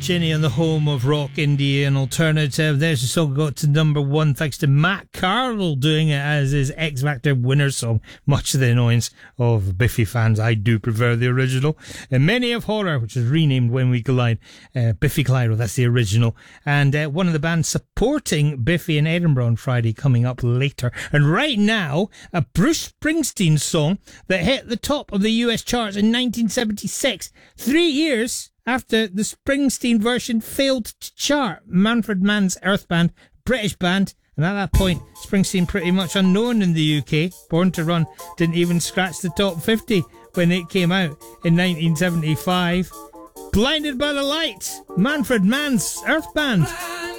Virginia, the home of rock, indie and alternative. There's a song got to number one thanks to Matt Carroll doing it as his X Factor winner song. Much to the annoyance of Biffy fans, I do prefer the original. And Many of Horror, which was renamed When We Collide. Biffy Clyro, that's the original. And one of the bands supporting Biffy in Edinburgh on Friday coming up later. And right now, a Bruce Springsteen song that hit the top of the US charts in 1976. 3 years after the Springsteen version failed to chart. Manfred Mann's Earth Band, British band, and at that point, Springsteen pretty much unknown in the UK. Born to Run didn't even scratch the top 50 when it came out in 1975. Blinded by the Light, Manfred Mann's Earth Band.